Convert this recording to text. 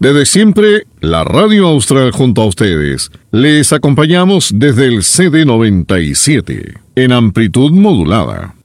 Desde siempre, la Radio Austral junto a ustedes. Les acompañamos desde el CD 97, en amplitud modulada.